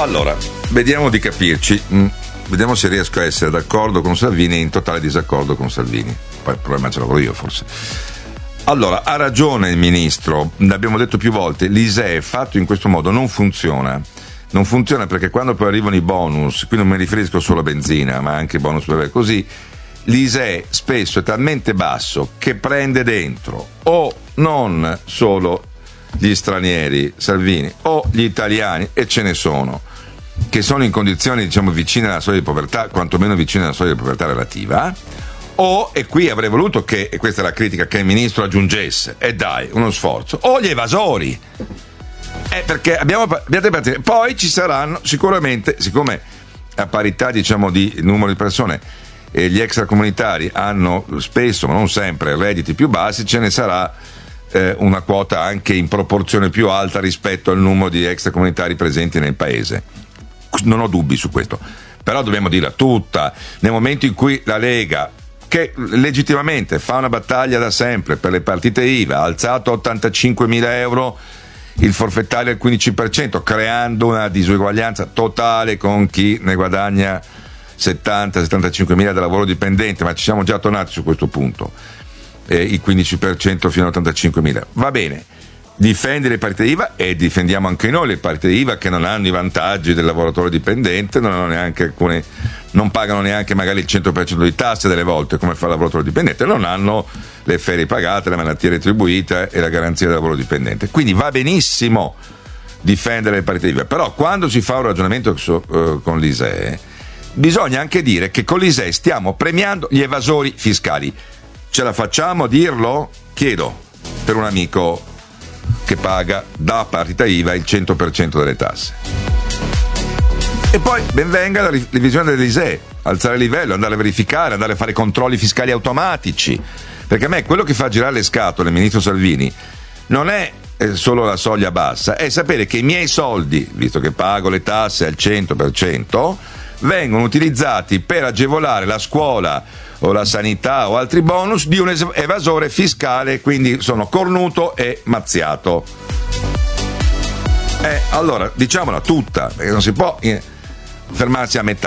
Allora, vediamo di capirci. Vediamo se riesco a essere d'accordo con Salvini e in totale disaccordo con Salvini. Poi il problema ce l'avrò io, forse. Allora, ha ragione il ministro, l'abbiamo detto più volte, l'ISEE fatto in questo modo non funziona. Non funziona perché quando poi arrivano i bonus, qui non mi riferisco solo a benzina, ma anche bonus per così, l'ISEE spesso è talmente basso che prende dentro o non solo gli stranieri, Salvini, o gli italiani, e ce ne sono, che sono in condizioni, diciamo, vicine alla soglia di povertà, quantomeno vicine alla soglia di povertà relativa, o, e qui avrei voluto che, e questa è la critica, che il ministro aggiungesse, e dai, uno sforzo, o gli evasori, perché abbiamo poi ci saranno sicuramente, siccome a parità, diciamo, di numero di persone gli extracomunitari hanno spesso, ma non sempre, redditi più bassi, ce ne sarà una quota anche in proporzione più alta rispetto al numero di extracomunitari presenti nel paese. Non ho dubbi su questo, però dobbiamo dirla tutta. Nel momento in cui la Lega, che legittimamente fa una battaglia da sempre per le partite IVA, ha alzato a 85.000 euro il forfettario al 15%, creando una disuguaglianza totale con chi ne guadagna 70-75.000 da lavoro dipendente, ma ci siamo già tornati su questo punto, il 15% fino a 85.000. Va bene, difendi le partite IVA e difendiamo anche noi le partite IVA che non hanno i vantaggi del lavoratore dipendente, non hanno neanche alcune, non pagano neanche magari il 100% di tasse delle volte come fa il lavoratore dipendente, non hanno le ferie pagate, la malattia retribuita e la garanzia del lavoro dipendente. Quindi va benissimo difendere le partite IVA, però quando si fa un ragionamento con l'ISEE bisogna anche dire che con l'ISEE stiamo premiando gli evasori fiscali. Ce la facciamo a dirlo? Chiedo per un amico che paga da partita IVA il 100% delle tasse. E poi ben venga la revisione dell'ISEE, alzare il livello, andare a verificare, andare a fare controlli fiscali automatici, perché a me quello che fa girare le scatole il ministro Salvini non è solo la soglia bassa, è sapere che i miei soldi, visto che pago le tasse al 100%, vengono utilizzati per agevolare la scuola o la sanità o altri bonus di un evasore fiscale, quindi sono cornuto e mazziato. Allora diciamola tutta, perché non si può fermarsi a metà.